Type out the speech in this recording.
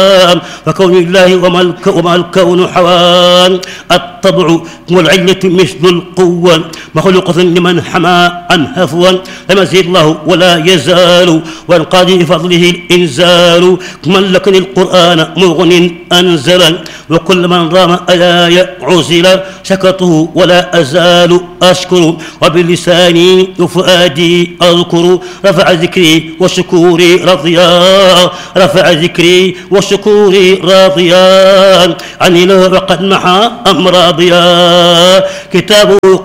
فكون الله وما الكون حوان. الطبع والعلة مثل القوة مخلوقة لمن حمى عن هفوا لم يزل الله ولا يزال وانقاد بفضله الإنزال. من لكن القرآن مغن أنزلا وكل من رام آية عزل شكرته ولا أزال أشكر وبلساني وفؤادي أذكر رفع ذكري وشكوري رضيان رفع ذكري وشكوري راضيان عن الله وقد محى أمراضيا كتابه